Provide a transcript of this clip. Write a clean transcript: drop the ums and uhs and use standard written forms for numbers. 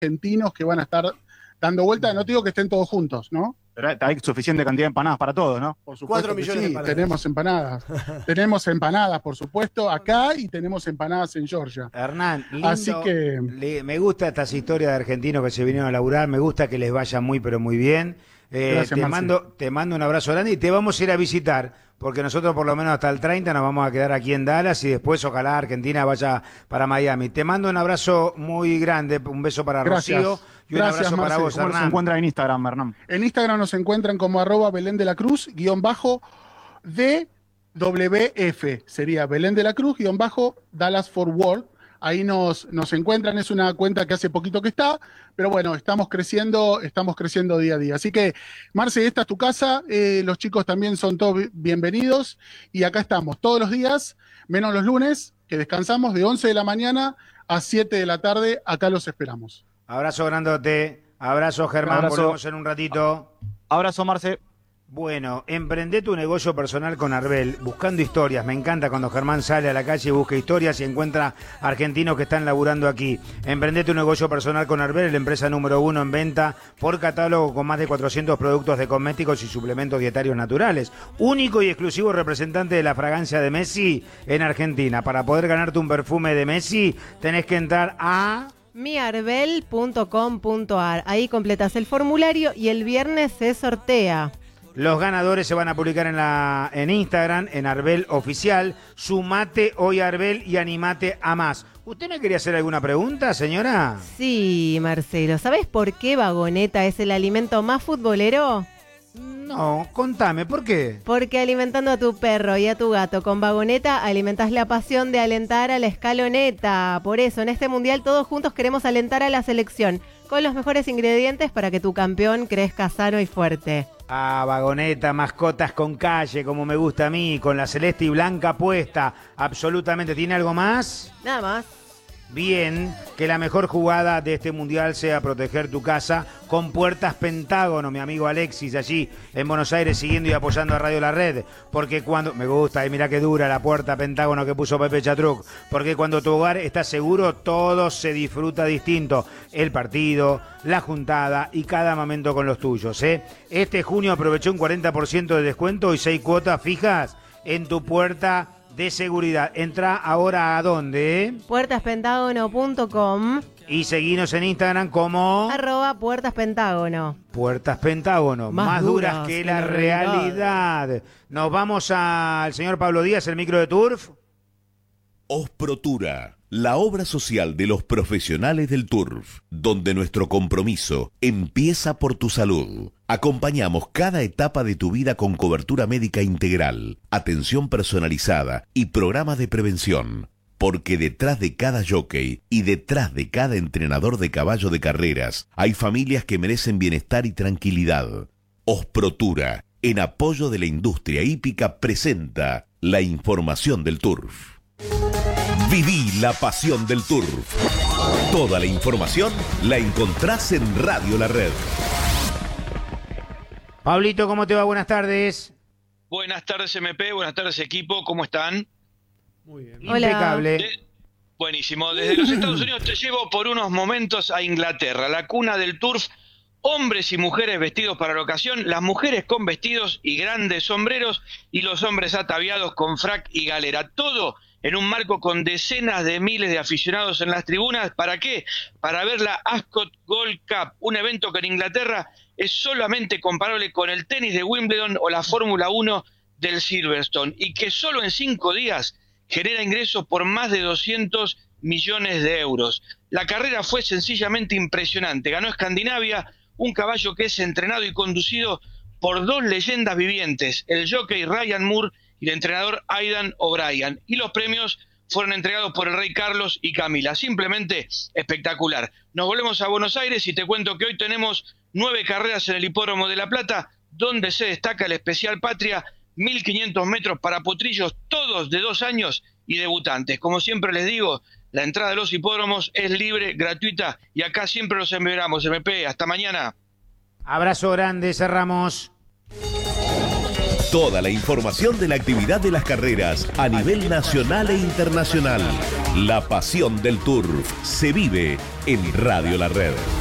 argentinos que van a estar dando vuelta. No te digo que estén todos juntos, ¿no? Pero hay suficiente cantidad de empanadas para todos, ¿no? Por supuesto 4 millones sí, de empanadas. tenemos empanadas. Tenemos empanadas, por supuesto, acá y tenemos empanadas en Georgia. Hernán, lindo, Así que me gusta estas historias de argentinos que se vinieron a laburar, me gusta que les vaya muy pero muy bien. Gracias, te mando un abrazo grande y te vamos a ir a visitar, porque nosotros por lo menos hasta el 30 nos vamos a quedar aquí en Dallas y después ojalá Argentina vaya para Miami. Te mando un abrazo muy grande, un beso para Gracias. Rocío y un Gracias, abrazo para Marce. vos, ¿Cómo se Hernán. encuentra en Instagram, Hernán? en Instagram nos encuentran como @Belén de la Cruz, _DWF. Sería Belén de la Cruz, _Dallas Fort Worth. Ahí nos encuentran, es una cuenta que hace poquito que está, pero bueno, estamos creciendo día a día. Así que, Marce, esta es tu casa, los chicos también son todos bienvenidos, y acá estamos todos los días, menos los lunes, que descansamos de 11 de la mañana a 7 de la tarde, acá los esperamos. Abrazo grandote, abrazo Germán, Abrazo. volvemos en un ratito. Abrazo, Marce. Bueno, emprendé tu negocio personal con Arbel, buscando historias. Me encanta cuando Germán sale a la calle y busca historias y encuentra argentinos que están laburando aquí. Emprendé tu negocio personal con Arbel, la empresa número 1 en venta por catálogo con más de 400 productos de cosméticos y suplementos dietarios naturales. Único y exclusivo representante de la fragancia de Messi en Argentina. Para poder ganarte un perfume de Messi, tenés que entrar a miarbel.com.ar. Ahí completas el formulario y el viernes se sortea. Los ganadores se van a publicar en Instagram, en Arbel Oficial. Sumate hoy a Arbel y animate a más. ¿Usted me quería hacer alguna pregunta, señora? Sí, Marcelo, ¿sabes por qué Vagoneta es el alimento más futbolero? No, contame, ¿por qué? Porque alimentando a tu perro y a tu gato con Vagoneta alimentás la pasión de alentar a la escaloneta. Por eso, en este mundial todos juntos queremos alentar a la selección con los mejores ingredientes para que tu campeón crezca sano y fuerte. Ah, Vagoneta, mascotas con calle, como me gusta a mí, con la celeste y blanca puesta. Absolutamente. ¿Tiene algo más? Nada más. Bien, que la mejor jugada de este mundial sea proteger tu casa con puertas Pentágono, mi amigo Alexis, allí en Buenos Aires, siguiendo y apoyando a Radio La Red, porque cuando, me gusta, y mira qué dura la puerta Pentágono que puso Pepe Chatruc, porque cuando tu hogar está seguro, todo se disfruta distinto, el partido, la juntada y cada momento con los tuyos, ¿eh? Este junio aprovechó un 40% de descuento y 6 cuotas fijas en tu puerta de seguridad. Entra ahora a dónde, puertaspentagono.com y seguinos en Instagram como @puertaspentágono. Puertas Pentágono, más duras que la realidad. realidad. Nos vamos al señor Pablo Díaz, el micro de Turf. Osprotura, la obra social de los profesionales del turf, donde nuestro compromiso empieza por tu salud. Acompañamos cada etapa de tu vida con cobertura médica integral, atención personalizada y programas de prevención. Porque detrás de cada jockey y detrás de cada entrenador de caballo de carreras hay familias que merecen bienestar y tranquilidad. Osprotura, en apoyo de la industria hípica, presenta la información del turf. Viví la pasión del turf. Toda la información la encontrás en Radio La Red. Pablito, ¿cómo te va? Buenas tardes. Buenas tardes, MP, buenas tardes, equipo, ¿cómo están? Muy bien. Hola. Impecable. Buenísimo, desde los Estados Unidos te llevo por unos momentos a Inglaterra, la cuna del turf, hombres y mujeres vestidos para la ocasión, las mujeres con vestidos y grandes sombreros y los hombres ataviados con frac y galera, todo en un marco con decenas de miles de aficionados en las tribunas. ¿Para qué? Para ver la Ascot Gold Cup, un evento que en Inglaterra es solamente comparable con el tenis de Wimbledon o la Fórmula 1 del Silverstone, y que solo en 5 días genera ingresos por más de 200 millones de euros. La carrera fue sencillamente impresionante. Ganó Escandinavia, un caballo que es entrenado y conducido por 2 leyendas vivientes, el jockey Ryan Moore y el entrenador Aidan O'Brien. Y los premios fueron entregados por el rey Carlos y Camila. Simplemente espectacular. Nos volvemos a Buenos Aires y te cuento que hoy tenemos 9 carreras en el Hipódromo de La Plata, donde se destaca el Especial Patria, 1500 metros para potrillos, todos de 2 años y debutantes. Como siempre les digo, la entrada de los hipódromos es libre, gratuita, y acá siempre los esperamos, MP. Hasta mañana. Abrazo grande, cerramos. Toda la información de la actividad de las carreras a nivel nacional e internacional. La pasión del turf se vive en Radio La Red.